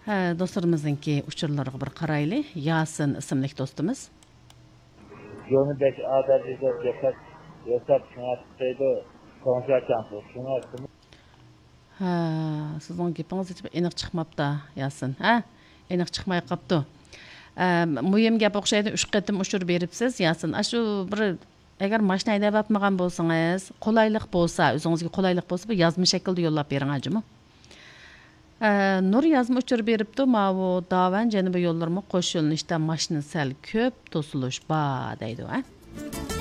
Dostlarımızınki uçurlarına bir qaraylı. Yasin isimli dostumuz. Gönüldeki adalcıda yasak şunatıydı. Konser şansı. Şunatını. Sizin gepiniz hiç aniq chiqmabdi, Yasin. Aniq chiqmay qapti. Muhim gap o'xshaydi, 3 qatim ushur beribsiz, Yasin. Shu bir agar mashina haydab yapmagan bo'lsangiz, qulaylik bo'lsa, o'zingizga qulaylik bo'lsa, bir yozma shaklda yo'llab bering ajimi. Nur yazma uçur beribdi, bu davan janubiy yo'llarga qo'shilishda mashina sal ko'p to'silish bor deydi.